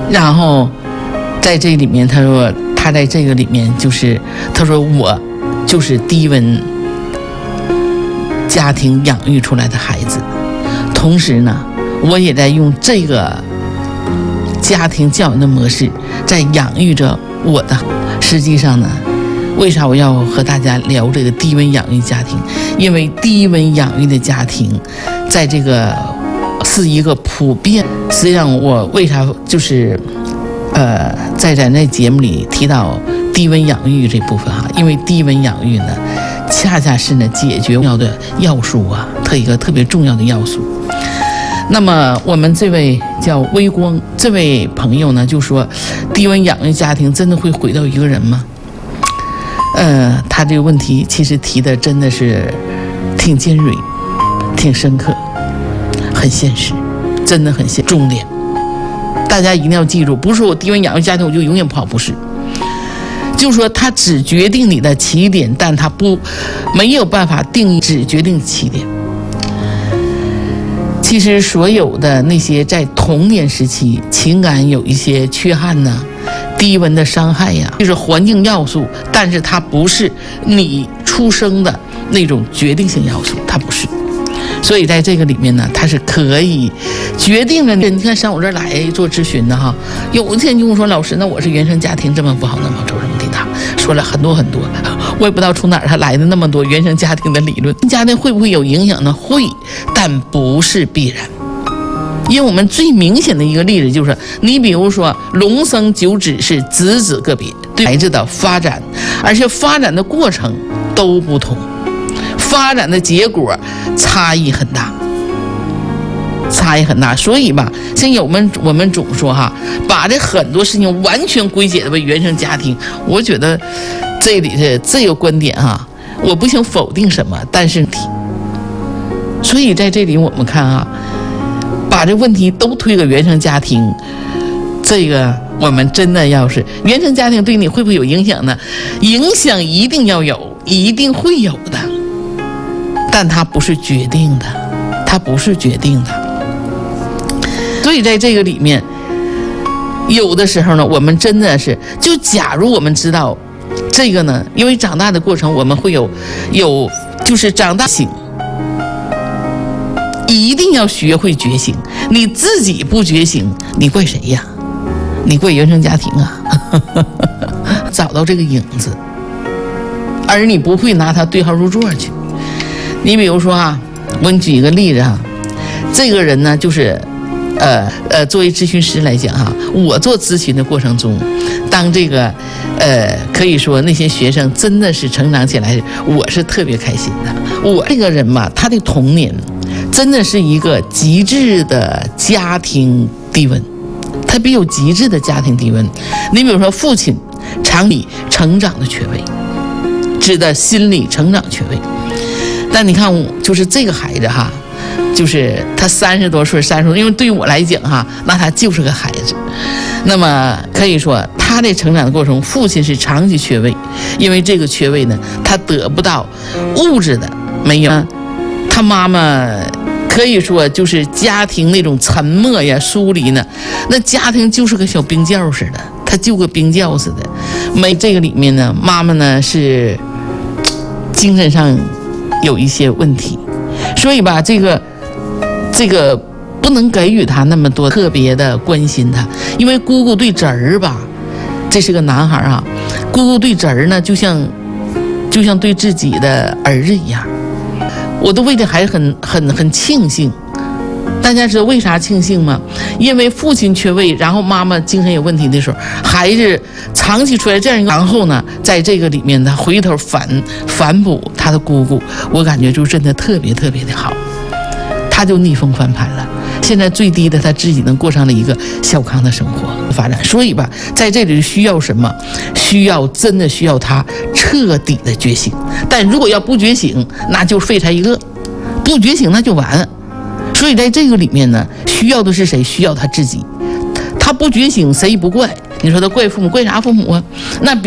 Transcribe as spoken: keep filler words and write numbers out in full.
然后在这里面他说他在这个里面就是他说我就是低温家庭养育出来的孩子，同时呢我也在用这个家庭教育的模式在养育着我的。实际上呢，为啥我要和大家聊这个低温养育家庭？因为低温养育的家庭在这个是一个普遍。实际上我为啥就是呃在咱那节目里提到低温养育这部分哈、啊，因为低温养育呢恰恰是呢解决要的要素啊，特一个特别重要的要素。那么我们这位叫微光这位朋友呢就说，低温养育家庭真的会毁掉一个人吗？呃，他这个问题其实提的真的是挺尖锐、挺深刻、很现实，真的很现重点。大家一定要记住，不是说我低温养育家庭我就永远不好，不是。就是说，它只决定你的起点，但它不没有办法定义只决定起点。其实所有的那些在童年时期情感有一些缺憾呢，低温的伤害呀，就是环境要素，但是它不是你出生的那种决定性要素，它不是。所以在这个里面呢，它是可以决定了。你看上我这儿来做咨询的哈，有一天就跟我说，老师，那我是原生家庭这么不好，那么走什么的，他说了很多很多，我也不知道从哪儿他来的那么多原生家庭的理论。家庭会不会有影响呢？会，但不是必然。因为我们最明显的一个例子就是，你比如说龙生九子是子子个别，对孩子的发展，而且发展的过程都不同，发展的结果差异很大，差异很大。所以吧，像我们我们总说哈，把这很多事情完全归结为原生家庭，我觉得这里的这个观点哈，我不想否定什么，但是所以在这里我们看啊，把这问题都推给原生家庭，这个我们真的要是原生家庭对你会不会有影响呢？影响一定要有，一定会有的，但它不是决定的，它不是决定的。所以在这个里面，有的时候呢，我们真的是，就假如我们知道这个呢，因为长大的过程，我们会有有就是长大醒。一定要学会觉醒，你自己不觉醒，你怪谁呀？你怪原生家庭啊！找到这个影子，而你不会拿它对号入座去。你比如说啊，我给你举一个例子哈，这个人呢，就是呃呃，作为咨询师来讲哈，我做咨询的过程中，当这个呃，可以说那些学生真的是成长起来，我是特别开心的。我这个人嘛，他的童年真的是一个极致的家庭低温，他比有极致的家庭低温。你比如说，父亲长期成长的缺位，指的心理成长缺位。但你看，就是这个孩子哈，就是他三十多岁，三十多岁，因为对于我来讲哈，那他就是个孩子。那么可以说，他的成长的过程，父亲是长期缺位，因为这个缺位呢，他得不到物质的，没有。他妈妈可以说就是家庭那种沉默呀、疏离呢，那家庭就是个小冰窖似的，他就个冰窖似的。没这个里面呢，妈妈呢是精神上有一些问题，所以吧，这个这个不能给予他那么多特别的关心他，因为姑姑对侄儿吧，这是个男孩啊，姑姑对侄儿呢，就像就像对自己的儿子一样。我都为这孩子很很很庆幸。大家知道为啥庆幸吗？因为父亲缺位，然后妈妈精神有问题的时候，孩子长期出来这样一个，然后呢，在这个里面他回头反反哺他的姑姑，我感觉就真的特别特别的好，他就逆风翻盘了。现在最低的他自己能过上了一个小康的生活发展。所以吧，在这里需要什么？需要真的需要他彻底的觉醒。但如果要不觉醒，那就废柴一个，不觉醒那就完。所以在这个里面呢，需要的是谁？需要他自己。他不觉醒，谁不怪？你说他怪父母，怪啥父母啊？那